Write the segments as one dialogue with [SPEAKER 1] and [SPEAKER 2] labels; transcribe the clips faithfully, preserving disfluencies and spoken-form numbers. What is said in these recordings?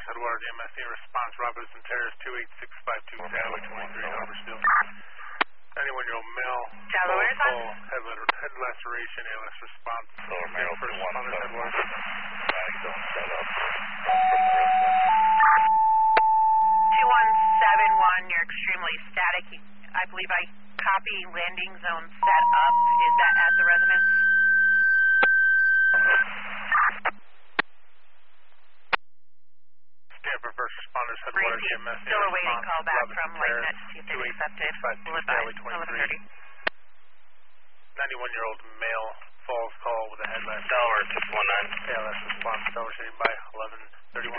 [SPEAKER 1] Responders, Headwater D M S, need response, Robinson Terrace, two eight six five two, Satellite twenty-three, Harboursville. ninety-one-year-old male,
[SPEAKER 2] Delaware's on?
[SPEAKER 1] head, head laceration, A L S response.
[SPEAKER 3] Lower Merrill,
[SPEAKER 1] First
[SPEAKER 3] two one
[SPEAKER 1] responders,
[SPEAKER 3] seven one.
[SPEAKER 1] Headwater.
[SPEAKER 3] Flag zone set up. From the rest
[SPEAKER 2] two one seven one, you're extremely static. I believe I copy landing zone set up. Is that at the residence?
[SPEAKER 1] Stanford First Responders, Headwater D M S,
[SPEAKER 2] Still awaiting call back from
[SPEAKER 1] Terrace,
[SPEAKER 2] LightNet to see if
[SPEAKER 1] two
[SPEAKER 2] they've
[SPEAKER 1] eight
[SPEAKER 2] accepted.
[SPEAKER 1] five two,
[SPEAKER 2] We'll advise
[SPEAKER 1] Satellite
[SPEAKER 2] eleven
[SPEAKER 1] twenty-three.
[SPEAKER 2] thirty.
[SPEAKER 1] ninety-one-year-old male, falls call with a head laceration.
[SPEAKER 3] Delaware, six one nine.
[SPEAKER 1] A L S response, Delaware City by eleven thirty-one.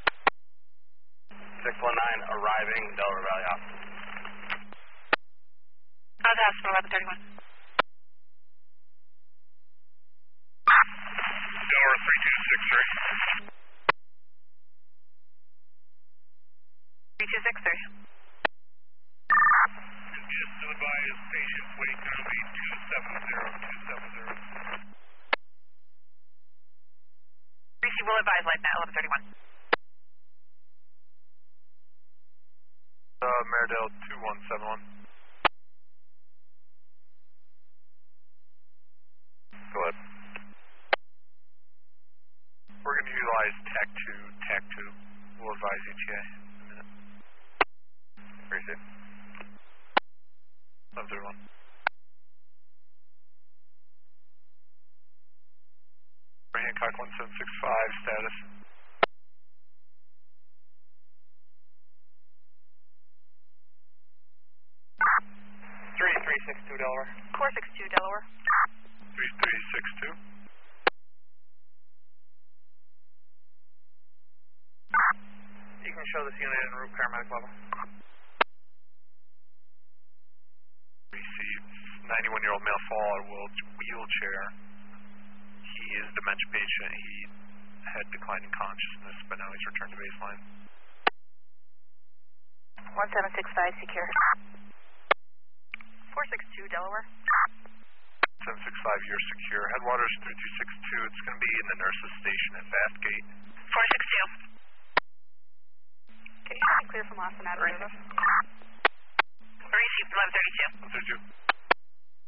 [SPEAKER 3] six one nine, arriving, Delaware Valley Hospital.
[SPEAKER 2] How's the hospital, eleven thirty-one?
[SPEAKER 3] Delaware three two six three.
[SPEAKER 2] three two six three.
[SPEAKER 3] Just to advise patients waiting to be two seven zero, two seven zero.
[SPEAKER 2] Reese, will advise LightNet, eleven thirty-one.
[SPEAKER 3] Uh, Maridale two one seven one. Go ahead. We're going to utilize TAC two, TAC two. We'll advise E T A in a minute. Very safe. eleven thirty-one. Hancock one seven six five, status. three three six two, Delaware.
[SPEAKER 2] four six two, Delaware.
[SPEAKER 3] three three six two. You can show this unit en route paramedic level. Received ninety-one-year-old male fall out of wheelchair. He is a dementia patient. He had declining consciousness, but now he's returned to baseline.
[SPEAKER 2] one seven six five, secure. four six two, Delaware.
[SPEAKER 3] seven six five, you're secure. Headwaters three two six two. It's going to be in the nurses station at Bathgate.
[SPEAKER 2] four six two. Okay, clear from Austin, out of service. Receive eleven thirty-two.
[SPEAKER 3] one thirty-two.